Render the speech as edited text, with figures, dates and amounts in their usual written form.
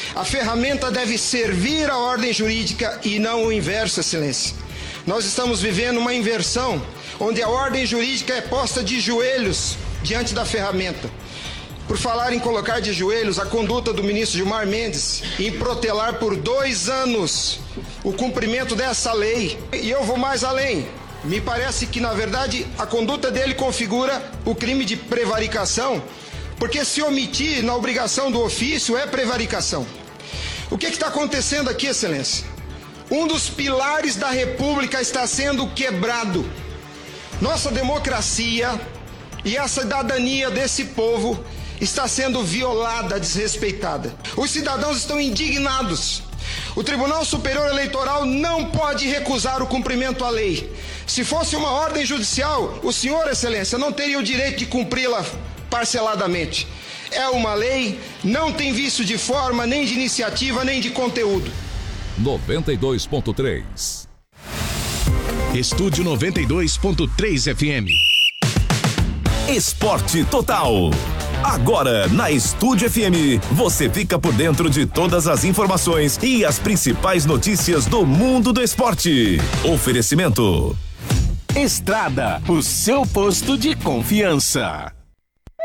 A ferramenta deve servir à ordem jurídica e não o inverso, Excelência. Nós estamos vivendo uma inversão, onde a ordem jurídica é posta de joelhos diante da ferramenta. Por falar em colocar de joelhos, a conduta do ministro Gilmar Mendes em protelar por 2 anos o cumprimento dessa lei. E eu vou mais além. Me parece que, na verdade, a conduta dele configura o crime de prevaricação, porque se omitir na obrigação do ofício é prevaricação. O que está acontecendo aqui, Excelência? Um dos pilares da República está sendo quebrado. Nossa democracia e a cidadania desse povo está sendo violada, desrespeitada. Os cidadãos estão indignados. O Tribunal Superior Eleitoral não pode recusar o cumprimento à lei. Se fosse uma ordem judicial, o senhor, Excelência, não teria o direito de cumpri-la parceladamente. É uma lei, não tem vício de forma, nem de iniciativa, nem de conteúdo. 92.3 Estúdio 92.3 FM. Esporte Total. Agora, na Estúdio FM, você fica por dentro de todas as informações e as principais notícias do mundo do esporte. Oferecimento Estrada, o seu posto de confiança.